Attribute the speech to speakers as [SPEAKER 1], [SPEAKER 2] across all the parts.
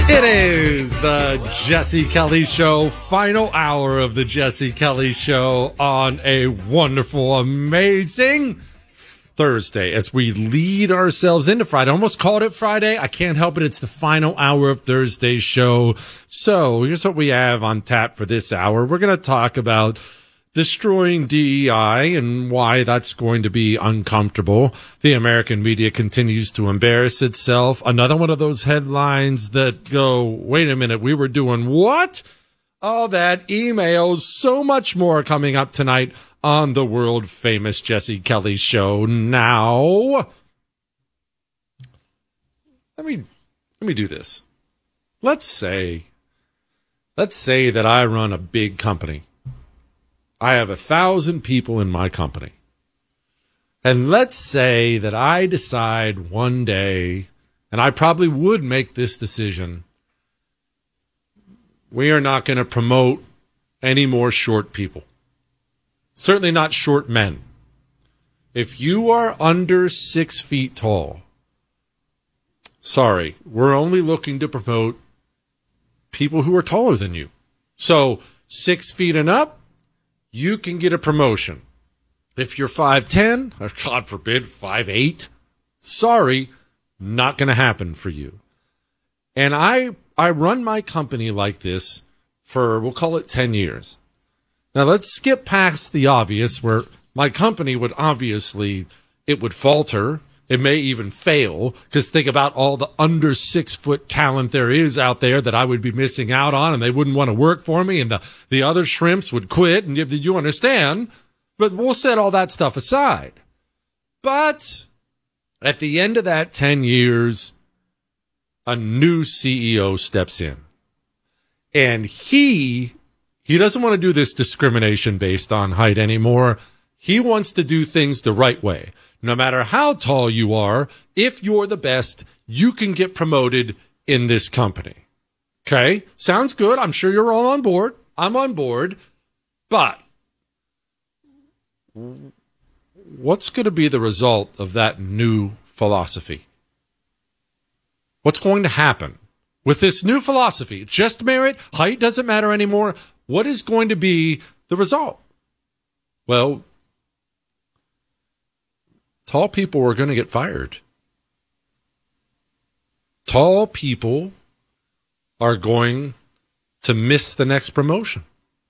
[SPEAKER 1] It is the Jesse Kelly Show, final hour of the Jesse Kelly Show on a wonderful, amazing Thursday as we lead ourselves into Friday. I almost called it Friday. I can't help it. It's the final hour of Thursday's show. So here's what we have on tap for this hour. We're going to talk about destroying DEI and why that's going to be uncomfortable. The American media continues to embarrass itself. Another one of those headlines that go, wait a minute, we were doing what? All that, emails, so much more coming up tonight on the world famous Jesse Kelly Show. Now, let me do this. Let's say that I run a big company. I have 1,000 people in my company. And let's say that I decide one day, and I probably would make this decision, we are not going to promote any more short people. Certainly not short men. If you are under 6 feet tall, sorry, we're only looking to promote people who are taller than you. So 6 feet and up, you can get a promotion. If you're 5'10", or God forbid, 5'8", sorry, not going to happen for you. And I run my company like this for, we'll call it 10 years. Now let's skip past the obvious where my company would obviously, it would falter. It may even fail, because think about all the under 6 foot talent there is out there that I would be missing out on, and they wouldn't want to work for me, and the other shrimps would quit, and you understand? But we'll set all that stuff aside. But at the end of that 10 years, a new CEO steps in. And he doesn't want to do this discrimination based on height anymore. He wants to do things the right way. No matter how tall you are, if you're the best, you can get promoted in this company. Okay? Sounds good. I'm sure you're all on board. I'm on board. But what's going to be the result of that new philosophy? What's going to happen with this new philosophy? Just merit, height doesn't matter anymore. What is going to be the result? Well, tall people are going to get fired. Tall people are going to miss the next promotion.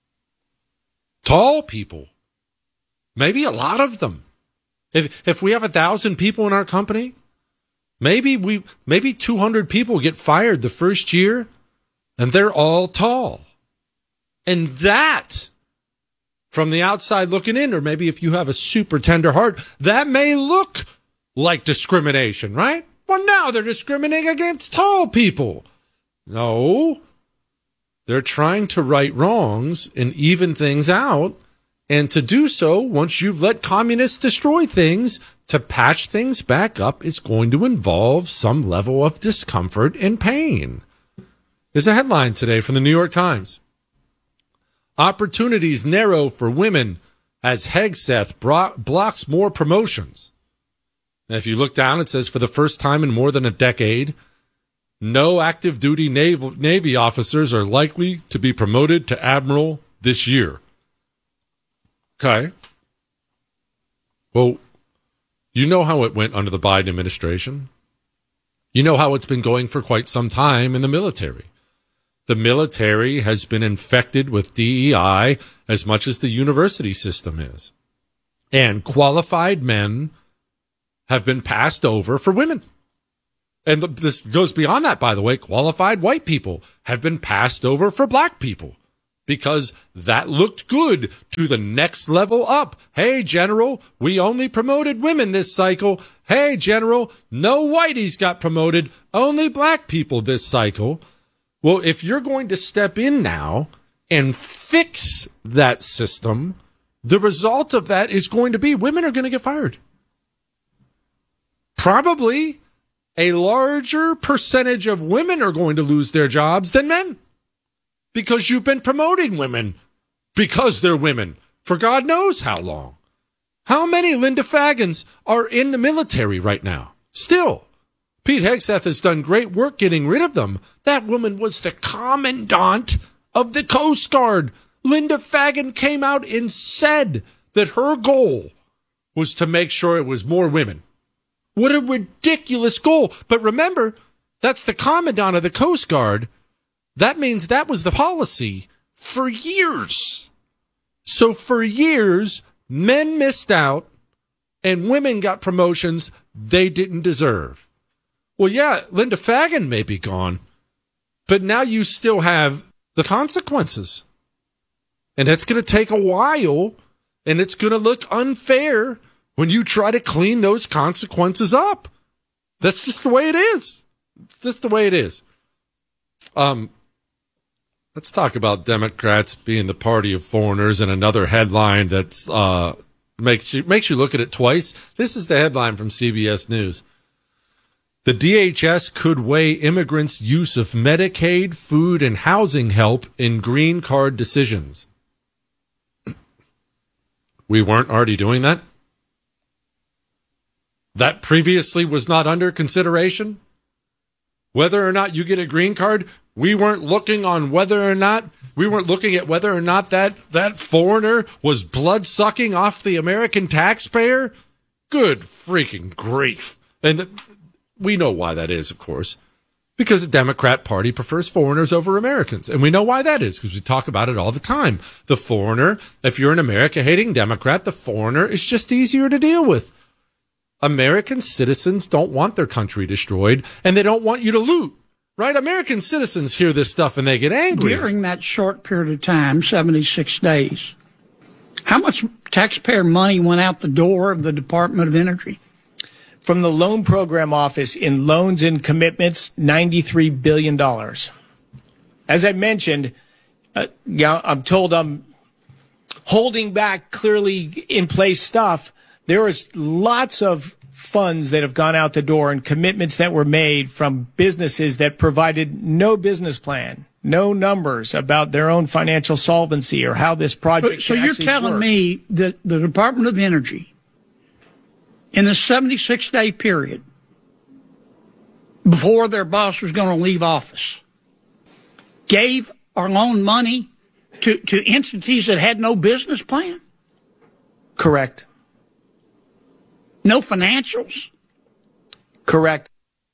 [SPEAKER 1] Tall people, maybe a lot of them. If we have 1,000 people in our company, maybe 200 people get fired the first year, and they're all tall. And that, from the outside looking in, or maybe if you have a super tender heart, that may look like discrimination, right? Well, now they're discriminating against tall people. No, they're trying to right wrongs and even things out. And to do so, once you've let communists destroy things, to patch things back up is going to involve some level of discomfort and pain. There's a headline today from the New York Times. Opportunities narrow for women as Hegseth blocks more promotions. And if you look down, it says for the first time in more than a decade, no active duty Navy officers are likely to be promoted to admiral this year. Okay. Well, you know how it went under the Biden administration. You know how it's been going for quite some time in the military. The military has been infected with DEI as much as the university system is. And qualified men have been passed over for women. And this goes beyond that, by the way. Qualified white people have been passed over for black people because that looked good to the next level up. Hey, General, we only promoted women this cycle. Hey, General, no whiteys got promoted, only black people this cycle. Well, if you're going to step in now and fix that system, the result of that is going to be women are going to get fired. Probably a larger percentage of women are going to lose their jobs than men because you've been promoting women because they're women for God knows how long. How many Linda Fagans are in the military right now? Still. Pete Hegseth has done great work getting rid of them. That woman was the commandant of the Coast Guard. Linda Fagan came out and said that her goal was to make sure it was more women. What a ridiculous goal. But remember, that's the commandant of the Coast Guard. That means that was the policy for years. So for years, men missed out and women got promotions they didn't deserve. Well, yeah, Linda Fagan may be gone, but now you still have the consequences. And it's going to take a while, and it's going to look unfair when you try to clean those consequences up. That's just the way it is. It's just the way it is. Let's talk about Democrats being the party of foreigners, and another headline that's makes you look at it twice. This is the headline from CBS News. The DHS could weigh immigrants' use of Medicaid, food, and housing help in green card decisions. We weren't already doing that? That previously was not under consideration? Whether or not you get a green card, we weren't looking at whether or not that foreigner was blood-sucking off the American taxpayer? Good freaking grief. And we know why that is, of course, because the Democrat Party prefers foreigners over Americans. And we know why that is, because we talk about it all the time. The foreigner, if you're an America-hating Democrat, the foreigner is just easier to deal with. American citizens don't want their country destroyed, and they don't want you to loot. Right? American citizens hear this stuff and they get angry.
[SPEAKER 2] During that short period of time, 76 days, how much taxpayer money went out the door of the Department of Energy?
[SPEAKER 3] From the Loan Program Office in loans and commitments, $93 billion. As I mentioned, I'm told I'm holding back clearly in place stuff. There is lots of funds that have gone out the door and commitments that were made from businesses that provided no business plan, no numbers about their own financial solvency or how this project
[SPEAKER 2] So you're telling me that the Department of Energy, in the 76-day period before their boss was going to leave office, gave or loaned money to entities that had no business plan?
[SPEAKER 3] Correct.
[SPEAKER 2] No financials?
[SPEAKER 3] Correct.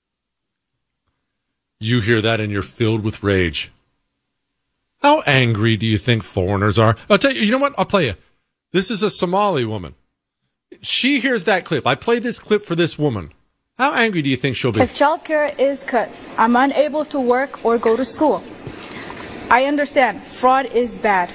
[SPEAKER 1] You hear that and you're filled with rage. How angry do you think foreigners are? I'll tell you, you know what? I'll play you. This is a Somali woman. She hears that clip. I played this clip for this woman. How angry do you think she'll be?
[SPEAKER 4] If childcare is cut, I'm unable to work or go to school. I understand fraud is bad.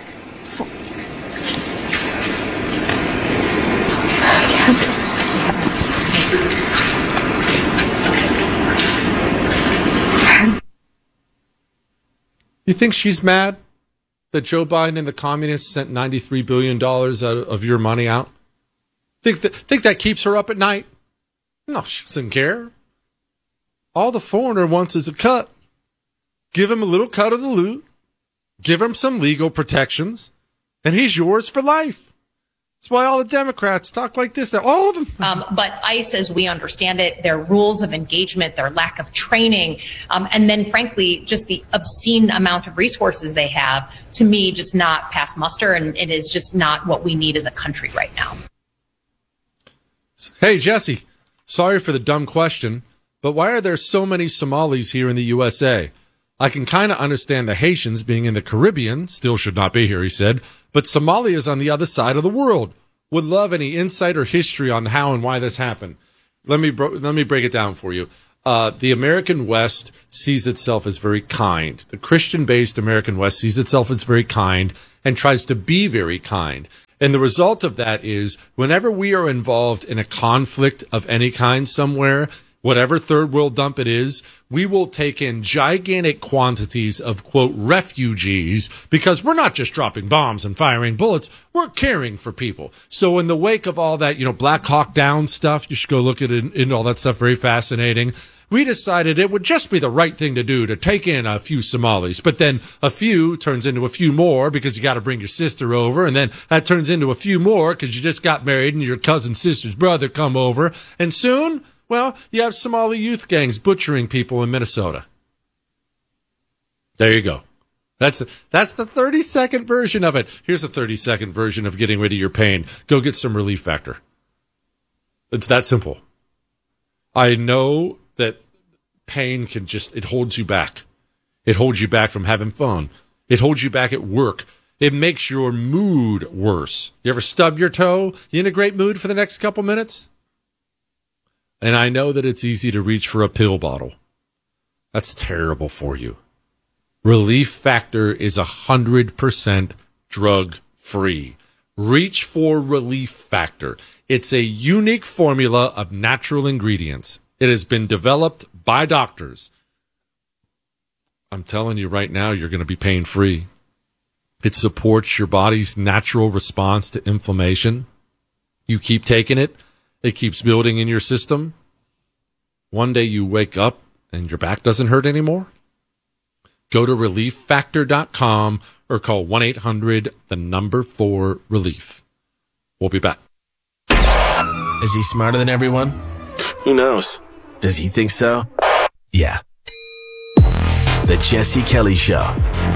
[SPEAKER 1] You think she's mad that Joe Biden and the communists sent $93 billion out of your money out? Think that keeps her up at night? No, she doesn't care. All the foreigner wants is a cut. Give him a little cut of the loot. Give him some legal protections. And he's yours for life. That's why all the Democrats talk like this. All of them.
[SPEAKER 5] But ICE, as we understand it, their rules of engagement, their lack of training, and then, frankly, just the obscene amount of resources they have, to me, just not pass muster. And it is just not what we need as a country right now.
[SPEAKER 1] Hey, Jesse, sorry for the dumb question, but why are there so many Somalis here in the USA? I can kind of understand the Haitians being in the Caribbean, still should not be here, he said, but Somalia is on the other side of the world. Would love any insight or history on how and why this happened. Let me break it down for you. The American West sees itself as very kind. The Christian-based American West sees itself as very kind and tries to be very kind. And the result of that is whenever we are involved in a conflict of any kind somewhere, whatever third world dump it is, we will take in gigantic quantities of, quote, refugees, because we're not just dropping bombs and firing bullets, we're caring for people. So in the wake of all that, Black Hawk Down stuff, you should go look at it and all that stuff, very fascinating. We decided it would just be the right thing to do to take in a few Somalis. But then a few turns into a few more because you got to bring your sister over. And then that turns into a few more because you just got married and your cousin sister's brother come over. And soon Well, you have Somali youth gangs butchering people in Minnesota. There you go. That's the 30-second version of it. Here's a 30-second version of getting rid of your pain. Go get some Relief Factor. It's that simple. I know that pain it holds you back. It holds you back from having fun. It holds you back at work. It makes your mood worse. You ever stub your toe? You in a great mood for the next couple minutes? And I know that it's easy to reach for a pill bottle. That's terrible for you. Relief Factor is 100% drug-free. Reach for Relief Factor. It's a unique formula of natural ingredients. It has been developed by doctors. I'm telling you right now, you're going to be pain-free. It supports your body's natural response to inflammation. You keep taking it. It keeps building in your system. One day you wake up and your back doesn't hurt anymore. Go to ReliefFactor.com or call 1-800-4-RELIEF. We'll be back.
[SPEAKER 6] Is he smarter than everyone? Who knows? Does he think so? Yeah. The Jesse Kelly Show.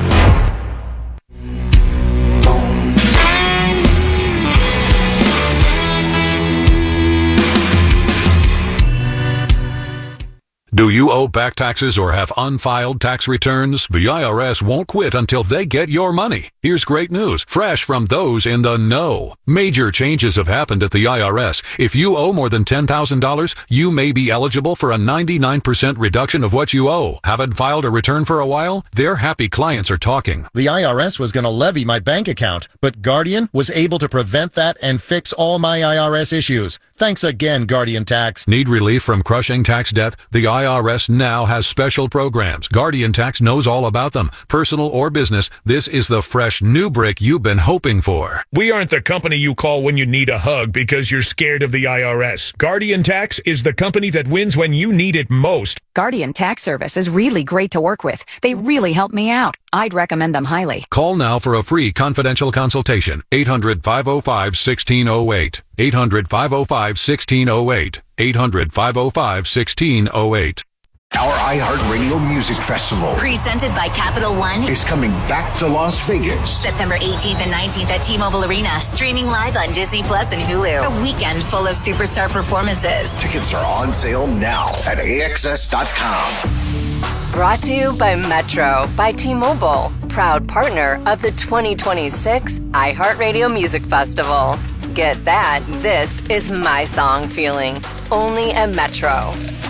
[SPEAKER 7] Do you owe back taxes or have unfiled tax returns? The IRS won't quit until they get your money. Here's great news, fresh from those in the know. Major changes have happened at the IRS. If you owe more than $10,000, you may be eligible for a 99% reduction of what you owe. Haven't filed a return for a while? Their happy clients are talking.
[SPEAKER 8] The IRS was going to levy my bank account, but Guardian was able to prevent that and fix all my IRS issues. Thanks again, Guardian Tax.
[SPEAKER 7] Need relief from crushing tax debt? The IRS now has special programs. Guardian Tax knows all about them. Personal or business, this is the fresh new brick you've been hoping for.
[SPEAKER 9] We aren't the company you call when you need a hug because you're scared of the IRS. Guardian Tax is the company that wins when you need it most.
[SPEAKER 10] Guardian Tax Service is really great to work with. They really help me out. I'd recommend them highly.
[SPEAKER 7] Call now for a free confidential consultation. 800-505-1608. 800-505-1608. 800-505-1608.
[SPEAKER 11] Our iHeartRadio Music Festival,
[SPEAKER 12] presented by Capital One,
[SPEAKER 11] is coming back to Las Vegas.
[SPEAKER 12] September 18th and 19th at T-Mobile Arena, streaming live on Disney Plus and Hulu. A weekend full of superstar performances.
[SPEAKER 11] Tickets are on sale now at AXS.com.
[SPEAKER 13] Brought to you by Metro by T-Mobile, proud partner of the 2026 iHeartRadio Music Festival. Get that, this is my song feeling, only at Metro.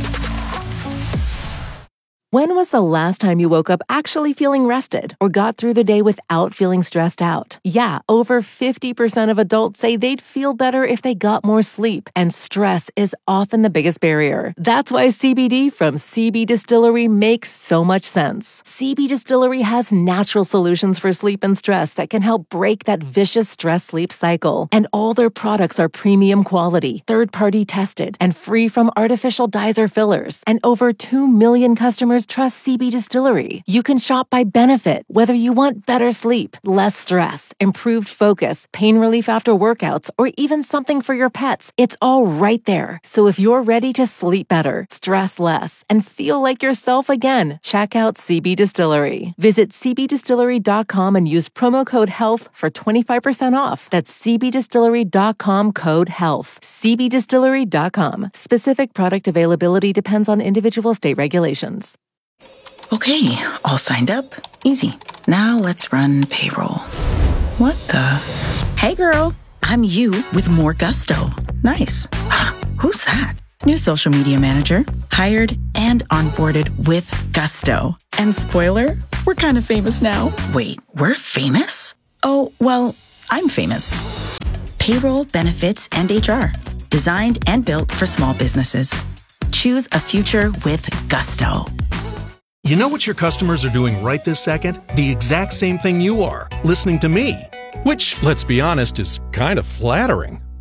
[SPEAKER 14] When was the last time you woke up actually feeling rested or got through the day without feeling stressed out? Yeah, over 50% of adults say they'd feel better if they got more sleep, and stress is often the biggest barrier. That's why CBD from CB Distillery makes so much sense. CB Distillery has natural solutions for sleep and stress that can help break that vicious stress-sleep cycle. And all their products are premium quality, third-party tested, and free from artificial dyes or fillers. And over 2 million customers trust CB Distillery. You can shop by benefit, whether you want better sleep, less stress, improved focus, pain relief after workouts, or even something for your pets. It's all right there. So if you're ready to sleep better, stress less, and feel like yourself again, check out CB Distillery. Visit cbdistillery.com and use promo code HEALTH for 25% off. That's cbdistillery.com, code HEALTH. cbdistillery.com. Specific product availability depends on individual state regulations.
[SPEAKER 15] Okay, all signed up. Easy. Now let's run payroll. What the? Hey girl, I'm you with more gusto. Nice. Who's that? New social media manager. Hired and onboarded with gusto. And spoiler, we're kind of famous now. Wait, we're famous? Oh, well, I'm famous. Payroll, benefits, and HR. Designed and built for small businesses. Choose a future with gusto.
[SPEAKER 16] You know what your customers are doing right this second? The exact same thing you are, listening to me. Which, let's be honest, is kind of flattering.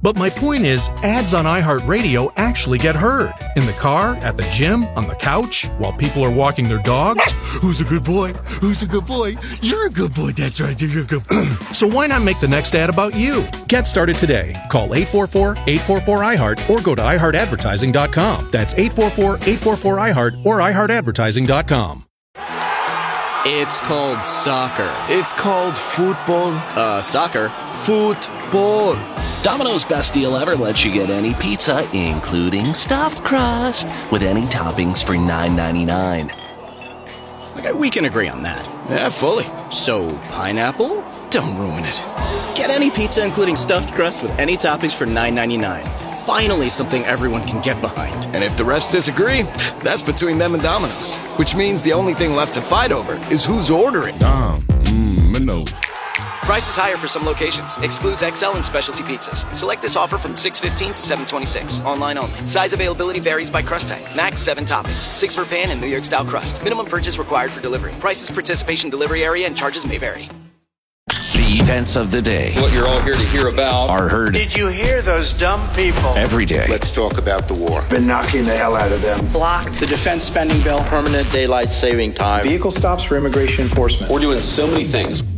[SPEAKER 16] But my point is, ads on iHeartRadio actually get heard. In the car, at the gym, on the couch, while people are walking their dogs. Who's a good boy? Who's a good boy? You're a good boy. That's right. You're a good boy. So why not make the next ad about you? Get started today. Call 844-844-iHeart or go to iHeartAdvertising.com. That's 844-844-iHeart or iHeartAdvertising.com.
[SPEAKER 17] It's called soccer. It's called football. Soccer. Football.
[SPEAKER 6] Domino's best deal ever lets you get any pizza, including stuffed crust, with any toppings for $9.99.
[SPEAKER 17] Okay, we can agree on that. Yeah, fully. So, pineapple? Don't ruin it. Get any pizza, including stuffed crust, with any toppings for $9.99. Finally, something everyone can get behind.
[SPEAKER 18] And if the refs disagree, that's between them and Domino's. Which means the only thing left to fight over is who's ordering.
[SPEAKER 19] Domino's.
[SPEAKER 20] Price is higher for some locations. Excludes XL and specialty pizzas. Select this offer from 6/15 to 7/26. Online only. Size availability varies by crust type. Max 7 toppings. 6 for pan and New York style crust. Minimum purchase required for delivery. Prices, participation, delivery area, and charges may vary.
[SPEAKER 21] The events of the day.
[SPEAKER 22] What you're all here to hear about
[SPEAKER 21] are heard.
[SPEAKER 23] Did you hear those dumb people?
[SPEAKER 21] Every day.
[SPEAKER 24] Let's talk about the war. Been knocking the hell out of them.
[SPEAKER 23] Blocked the defense spending bill.
[SPEAKER 25] Permanent daylight saving time.
[SPEAKER 26] Vehicle stops for immigration enforcement.
[SPEAKER 22] We're doing so many things.